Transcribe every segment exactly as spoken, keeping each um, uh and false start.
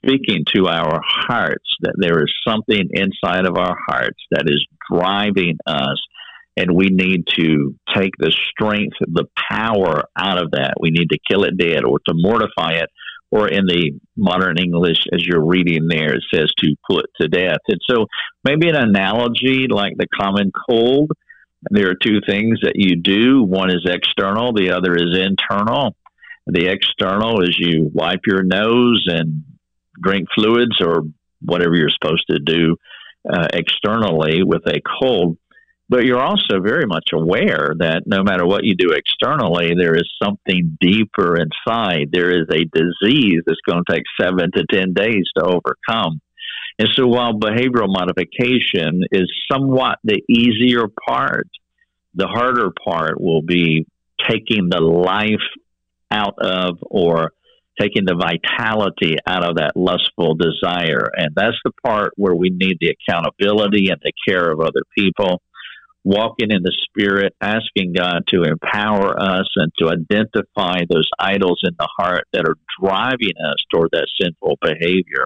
speaking to our hearts, that there is something inside of our hearts that is driving us, and we need to take the strength, the power out of that. We need to kill it dead or to mortify it, or in the modern English, as you're reading there, it says to put to death. And so maybe an analogy like the common cold, there are two things that you do. One is external, the other is internal. The external is you wipe your nose and drink fluids or whatever you're supposed to do uh, externally with a cold. But you're also very much aware that no matter what you do externally, there is something deeper inside. There is a disease that's going to take seven to ten days to overcome. And so while behavioral modification is somewhat the easier part, the harder part will be taking the life out of, or taking the vitality out of that lustful desire. And that's the part where we need the accountability and the care of other people, walking in the Spirit, asking God to empower us and to identify those idols in the heart that are driving us toward that sinful behavior.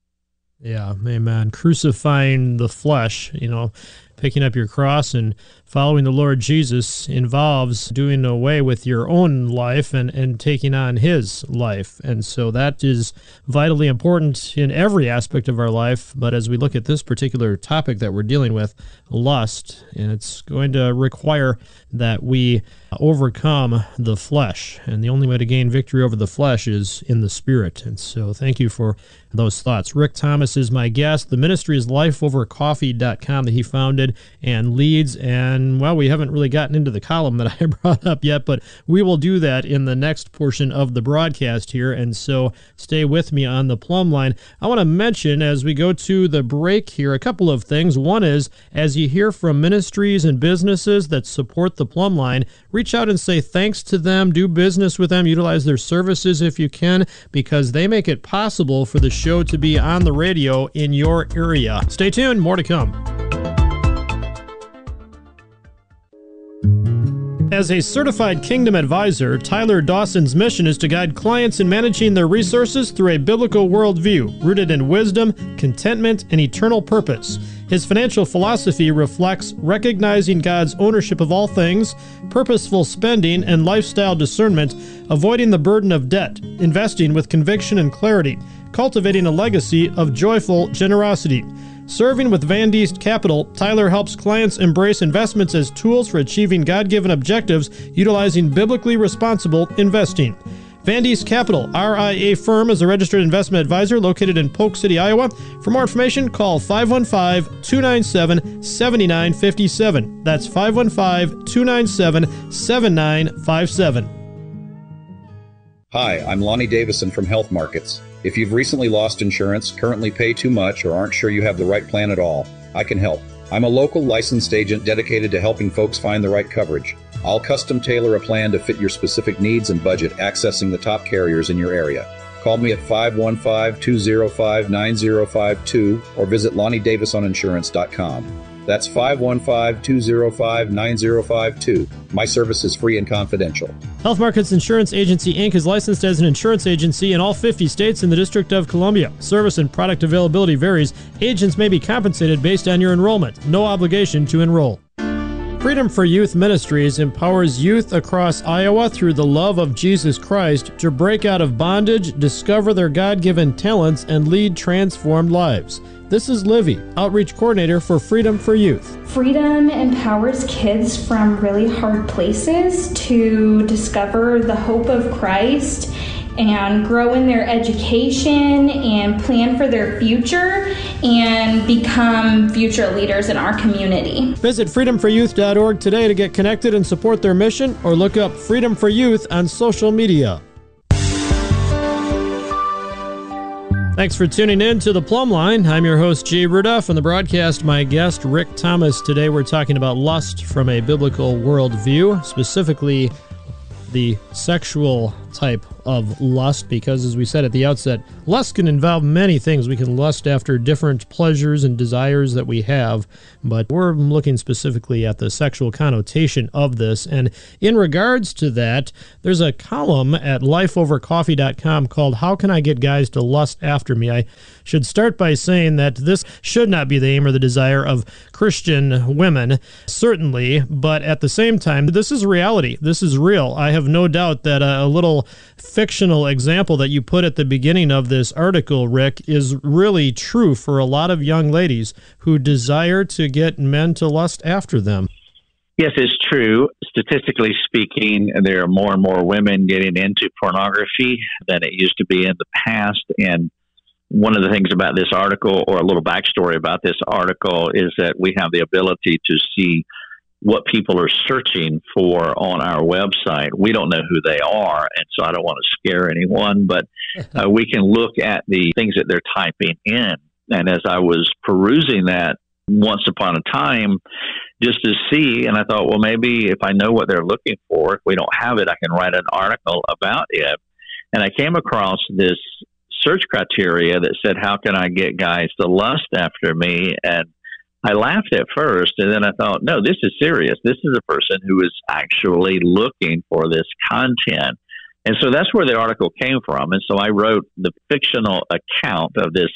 Yeah, amen. Crucifying the flesh, you know, picking up your cross and following the Lord Jesus involves doing away with your own life and, and taking on his life. And so that is vitally important in every aspect of our life. But as we look at this particular topic that we're dealing with, lust, and it's going to require that we overcome the flesh. And the only way to gain victory over the flesh is in the Spirit. And so thank you for those thoughts. Rick Thomas is my guest. The ministry is life over coffee dot com that he founded and leads. And, well, we haven't really gotten into the column that I brought up yet, but we will do that in the next portion of the broadcast here. And so stay with me on the plumb line. I want to mention, as we go to the break here, a couple of things. One is, as you hear from ministries and businesses that support the plumb line, reach out and say thanks to them, do business with them, utilize their services if you can, because they make it possible for the show to be on the radio in your area. Stay tuned, more to come. As a certified Kingdom advisor, Tyler Dawson's mission is to guide clients in managing their resources through a biblical worldview rooted in wisdom, contentment, and eternal purpose. His financial philosophy reflects recognizing God's ownership of all things, purposeful spending, and lifestyle discernment, avoiding the burden of debt, investing with conviction and clarity, cultivating a legacy of joyful generosity. Serving with Van Diest Capital, Tyler helps clients embrace investments as tools for achieving God-given objectives utilizing biblically responsible investing. Van Diest Capital, R I A firm, is a registered investment advisor located in Polk City, Iowa. For more information, call five one five, two nine seven, seven nine five seven. That's five one five, two nine seven, seven nine five seven. Hi, I'm Lonnie Davison from Health Markets. If you've recently lost insurance, currently pay too much, or aren't sure you have the right plan at all, I can help. I'm a local licensed agent dedicated to helping folks find the right coverage. I'll custom tailor a plan to fit your specific needs and budget, accessing the top carriers in your area. Call me at five one five, two zero five, nine zero five two or visit Lonnie Davison Insurance dot com. That's five one five, two zero five, nine zero five two. My service is free and confidential. Health Markets Insurance Agency, Incorporated is licensed as an insurance agency in all fifty states and the District of Columbia. Service and product availability varies. Agents may be compensated based on your enrollment. No obligation to enroll. Freedom for Youth Ministries empowers youth across Iowa through the love of Jesus Christ to break out of bondage, discover their God-given talents, and lead transformed lives. This is Livy, Outreach Coordinator for Freedom for Youth. Freedom empowers kids from really hard places to discover the hope of Christ and grow in their education and plan for their future and become future leaders in our community. Visit freedom for youth dot org today to get connected and support their mission, or look up Freedom for Youth on social media. Thanks for tuning in to The Plumb Line. I'm your host, Jay Rudolph, and the broadcast, my guest, Rick Thomas. Today we're talking about lust from a biblical worldview, specifically the sexual type of lust, because as we said at the outset, lust can involve many things. We can lust after different pleasures and desires that we have, but we're looking specifically at the sexual connotation of this. And in regards to that, there's a column at life over coffee dot com called How Can I Get Guys to Lust After Me? I should start by saying that this should not be the aim or the desire of Christian women, certainly, but at the same time, this is reality. This is real. I have no doubt that a little fictional example that you put at the beginning of this article, Rick, is really true for a lot of young ladies who desire to get men to lust after them. Yes, it's true. Statistically speaking, there are more and more women getting into pornography than it used to be in the past. And one of the things about this article, or a little backstory about this article, is that we have the ability to see what people are searching for on our website. We don't know who they are, and so I don't want to scare anyone, but uh, we can look at the things that they're typing in. And as I was perusing that once upon a time, just to see, and I thought, well, maybe if I know what they're looking for, if we don't have it, I can write an article about it. And I came across this search criteria that said, how can I get guys to lust after me? And I laughed at first, and then I thought, no, this is serious. This is a person who is actually looking for this content. And so that's where the article came from. And so I wrote the fictional account of this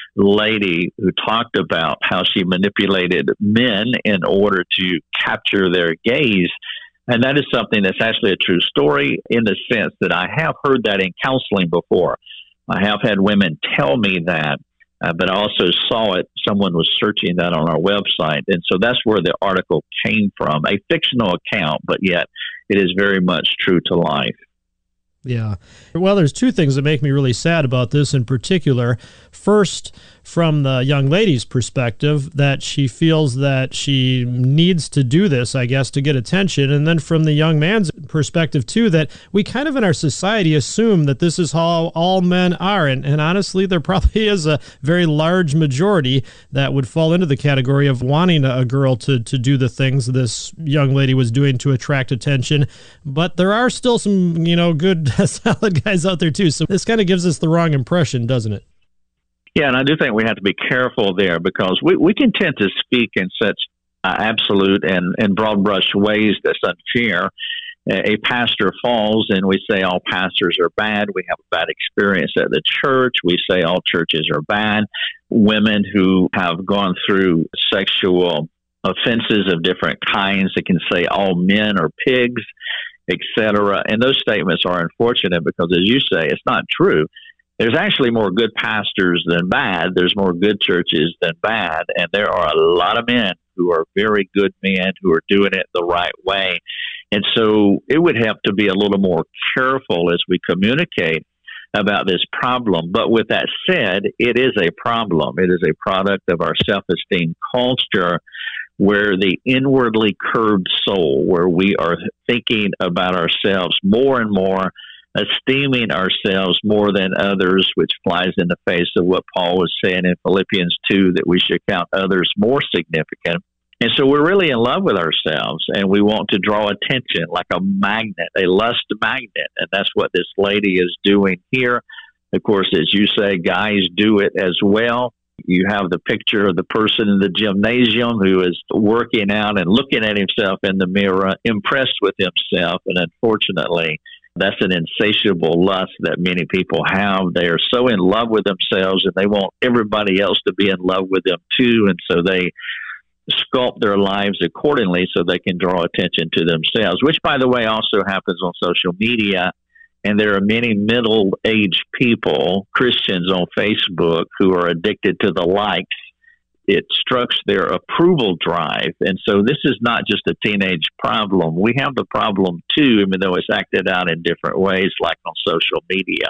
lady who talked about how she manipulated men in order to capture their gaze. And that is something that's actually a true story, in the sense that I have heard that in counseling before. I have had women tell me that, uh, but I also saw it. Someone was searching that on our website. And so that's where the article came from, a fictional account, but yet it is very much true to life. Yeah. Well, there's two things that make me really sad about this in particular. First, from the young lady's perspective, that she feels that she needs to do this, I guess, to get attention. And then from the young man's perspective, too, that we kind of in our society assume that this is how all men are. And, and honestly, there probably is a very large majority that would fall into the category of wanting a girl to, to do the things this young lady was doing to attract attention. But there are still some, you know, good, solid guys out there, too. So this kind of gives us the wrong impression, doesn't it? Yeah, and I do think we have to be careful there, because we, we can tend to speak in such uh, absolute and, and broad brush ways that's unfair. A, a pastor falls and we say all pastors are bad. We have a bad experience at the church. We say all churches are bad. Women who have gone through sexual offenses of different kinds, that can say all men are pigs, et cetera. And those statements are unfortunate because, as you say, it's not true. There's actually more good pastors than bad. There's more good churches than bad. And there are a lot of men who are very good men who are doing it the right way. And so it would have to be a little more careful as we communicate about this problem. But with that said, it is a problem. It is a product of our self-esteem culture, where the inwardly curbed soul, where we are thinking about ourselves more and more, esteeming ourselves more than others, which flies in the face of what Paul was saying in Philippians two, that we should count others more significant. And so we're really in love with ourselves, and we want to draw attention like a magnet, a lust magnet. And that's what this lady is doing here. Of course, as you say, guys do it as well. You have the picture of the person in the gymnasium who is working out and looking at himself in the mirror, impressed with himself. And unfortunately, that's an insatiable lust that many people have. They are so in love with themselves, and they want everybody else to be in love with them too. And so they sculpt their lives accordingly so they can draw attention to themselves, which, by the way, also happens on social media. And there are many middle-aged people, Christians on Facebook, who are addicted to the likes. It strikes their approval drive. And so this is not just a teenage problem. We have the problem too, even though it's acted out in different ways, like on social media.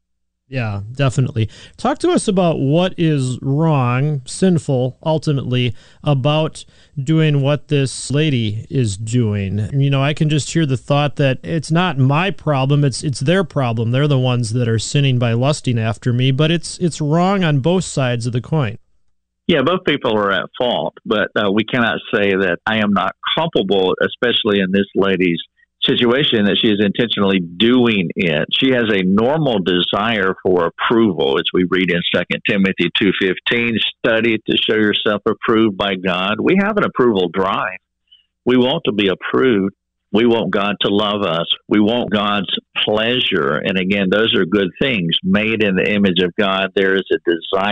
Yeah, definitely. Talk to us about what is wrong, sinful, ultimately, about doing what this lady is doing. You know, I can just hear the thought that it's not my problem, it's it's their problem. They're the ones that are sinning by lusting after me, but it's it's wrong on both sides of the coin. Yeah, both people are at fault, but uh, we cannot say that I am not culpable, especially in this lady's situation that she is intentionally doing it. She has a normal desire for approval, as we read in Second Timothy two fifteen, study to show yourself approved by God. We have an approval drive. We want to be approved. We want God to love us. We want God's pleasure. And again, those are good things. Made in the image of God, there is a desire